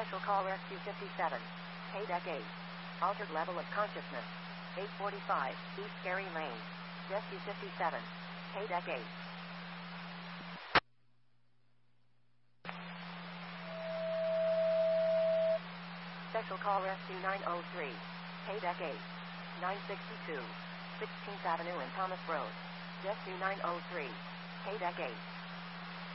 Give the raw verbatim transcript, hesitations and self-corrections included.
Special Call Rescue fifty-seven. K-Deck eight. Altered level of consciousness. eight forty-five, East Gary Lane. Rescue fifty-seven. K-Deck eight. Special Call Rescue nine oh three. K-Deck eight. nine sixty-two. sixteenth Avenue and Thomas Road. Rescue nine oh three. K-Deck eight.